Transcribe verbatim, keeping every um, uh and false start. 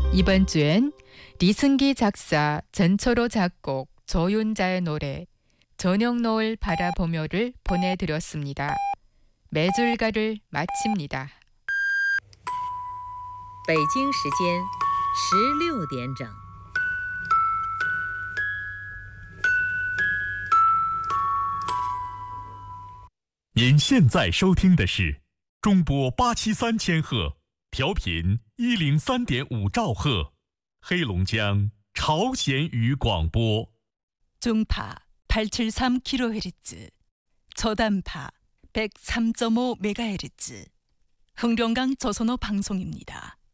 이번 주엔 리승기 작사, 전철호 작곡, 조윤자의 노래 저녁 노을 바라보며를 보내드렸습니다. 매줄가를 마칩니다. 北京时间十六点整。 您现在收听的是中波八七三千赫，调频一零三点五兆赫，黑龙江朝鲜语广播。 중파 팔백칠십삼 킬로헤르츠, 저단파 백삼 점 오 메가헤르츠, 흥룡강 조선어 방송입니다.